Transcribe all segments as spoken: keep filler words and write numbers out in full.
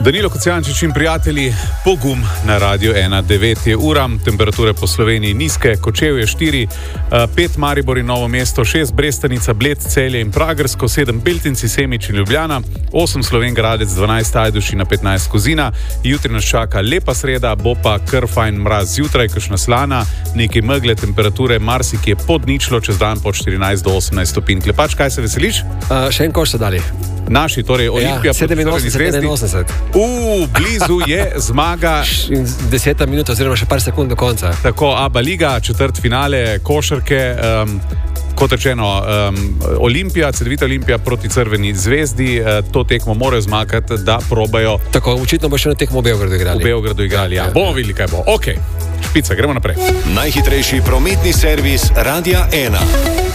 Danilo Kocijančič in prijatelji, pogum na Radio ena, devet je ura, temperature po Sloveniji nizke, Kočevje štiri, pet Maribor in Novo mesto, šest Brestanica, Bled, Celje in Pragersko, sedem Beltinci, Semič in Ljubljana, osem Slovenj Gradec, dvanajst Ajdovščina, petnajst Kozina. Jutri nas čaka lepa sreda, bo pa kar fajn mraz zjutraj, kakšna slana, nekaj megle, temperature marsikje pod ničlo, čez dan pod štirinajst do osemnajst stopinj. Klepač, kaj se veseliš? Uh, še en koš so dali. Naši, torej Olimpija, ja, sedeminosemdeset enainosemdeset. V blizu je zmaga. Deseta minuta oziroma še par sekund do konca. Tako, Aba Liga, četrt finale košarke. Um, kot rečeno, um, Olimpija, Cedevita Olimpija proti Crveni zvezdi. Uh, to tekmo morajo zmagati, da probajo. Tako, očitno bo še na tekmo v Beogradu igrali. V Beogradu igrali, ja. ja. Bomo videli, kaj bo. Ok, špica, gremo naprej. Najhitrejši prometni servis Radia ena.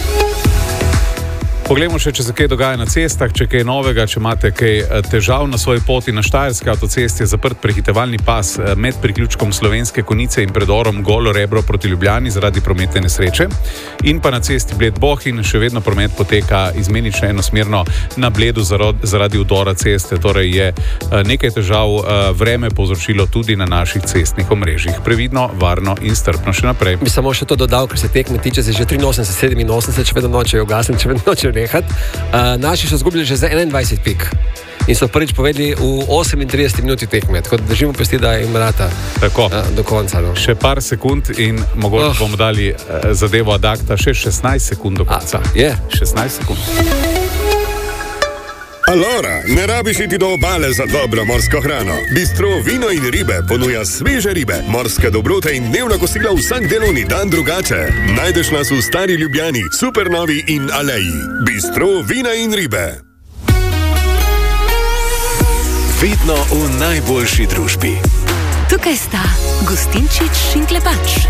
Poglejmo še, če se kaj dogaja na cestah, če kaj novega, če imate kaj težav na svoji poti. Na Štajerski avtocesti je zaprt prehitevalni pas med priključkom Slovenske Konjice in predorom Golo Rebro proti Ljubljani zaradi prometne nesreče. In pa na cesti Bled-Bohinj še vedno promet poteka izmenično enosmerno na Bledu zaradi udora ceste. Torej je nekaj težav vreme povzročilo tudi na naših cestnih omrežjih. Previdno, varno in strpno še naprej. Bi samo še to dodal, ker se tekme tiče, se že triinosemdeset sedeminosemdeset, če vedno nočejo ugasniti, če vedno nočejo nehati. Uh, naši so zgubili že za enaindvajset pik in so prvič povedali v osemintrideseti minuti tekme, tako da držimo pesti, da jim rata uh, do konca. No. Še par sekund in mogoče oh. bomo dali uh, zadevo ad acta, še šestnajst sekund do konca. A, je. šestnajst sekund. Allora, ne rabiš iti do obale za dobro morsko hrano. Bistro Vino in ribe ponuja sveže ribe, morske dobrote in dnevna kosila vsak delovni dan drugače. Najdeš nas v Stari Ljubljani, Supernovi in Aleji. Bistro Vina in ribe. Vedno v najboljši družbi. Tukaj sta Gustinčič in Klepač.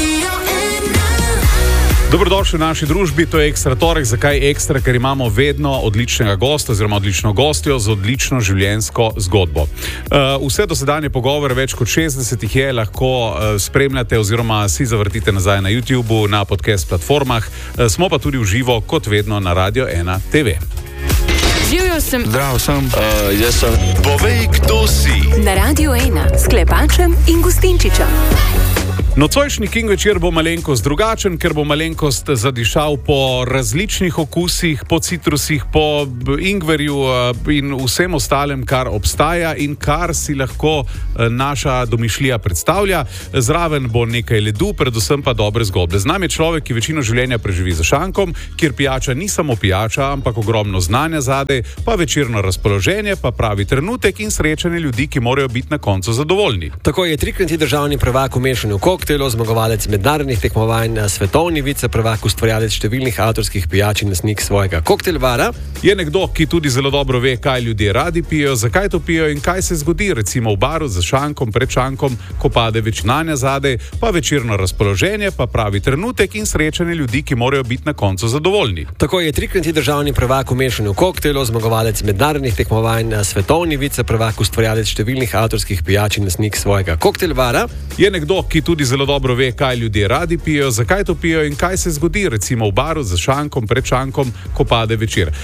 Dobrodošli v naši družbi, to je Ekstra torek. Zakaj ekstra? Ker imamo vedno odličnega gosta oziroma odlično gostjo z odlično življenjsko zgodbo. Uh, vse dosedanje pogovore, več kot šestdeset jih je, lahko uh, spremljate oziroma si zavrtite nazaj na YouTubeu, na podcast platformah. Uh, smo pa tudi v živo, kot vedno, na Radio ena te ve. Živjo sem. Zdrav sem. Uh, jaz sem. Povej, kdo si. Na Radio ena s Klepačem in Gustinčičem. Nocojšnji King večer bo malenkost drugačen, ker bo malenkost zadišal po različnih okusih, po citrusih, po ingverju in vsem ostalem, kar obstaja in kar si lahko naša domišljija predstavlja. Zraven bo nekaj ledu, predvsem pa dobre zgodbe. Z nami je človek, ki večino življenja preživi za šankom, kjer pijača ni samo pijača, ampak ogromno znanja zadaj, pa večerno razpoloženje, pa pravi trenutek in srečanje ljudi, ki morajo biti na koncu zadovoljni. Tako je trikratni državni prvak v mešanju koktejlov, zmagovalec mednarodnih tekmovanj, svetovni viceprvak, ustvarjalec številnih avtorskih pijač in lastnik svojega koktejlbara. Je nekdo, ki tudi zelo dobro ve, kaj ljudje radi pijo, zakaj to pijo in kaj se zgodi, recimo v baru za šankom, pred šankom, ko pade več znanja zadaj, pa večerno razpoloženje, pa pravi trenutek in srečanje ljudi, ki morajo biti na koncu zadovoljni. Tako je trikratni državni prvak v mešanju koktejlov, zmagovalec mednarodnih tekmovanj, svetovni viceprvak, ustvarjalec številnih avtorskih pijač in lastnik svojega koktejlbara. Je nekdo, ki tudi zelo dobro ve, kaj ljudje radi pijo, zakaj to pijo in kaj se zgodi, recimo v baru za šankom, pred šankom, ko pade večer.